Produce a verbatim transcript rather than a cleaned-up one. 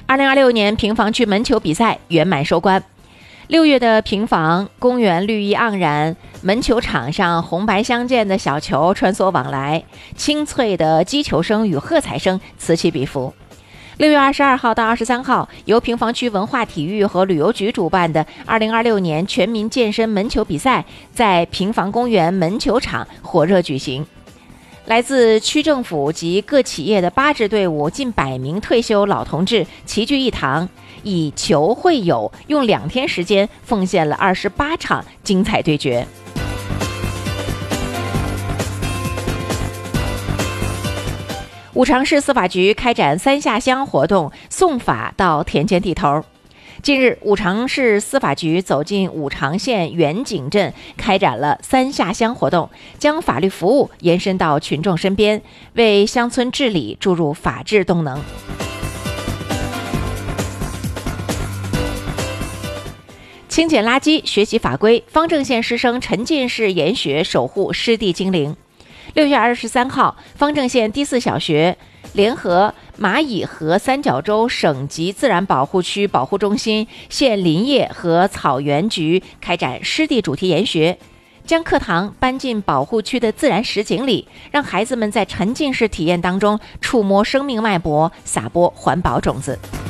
二零二六年平房区门球比赛圆满收官。六月的平房公园绿意盎然，门球场上红白相间的小球穿梭往来，清脆的击球声与喝彩声此起彼伏。六月二十二号到二十三号，由平房区文化体育和旅游局主办的二零二六年全民健身门球比赛在平房公园门球场火热举行。来自区政府及各企业的八支队伍近百名退休老同志齐聚一堂，以球会友，用两天时间奉献了二十八场精彩对决。五常市司法局开展三下乡活动，送法到田间地头。近日，五常市司法局走进五常县远景镇，开展了三下乡活动，将法律服务延伸到群众身边，为乡村治理注入法治动能。清捡垃圾，学习法规，方正县师生沉浸式研学，守护湿地精灵。六月二十三号，方正县第四小学联合蚂蚁河三角洲省级自然保护区保护中心、县林业和草原局开展湿地主题研学，将课堂搬进保护区的自然实景里，让孩子们在沉浸式体验当中触摸生命脉搏，撒播环保种子。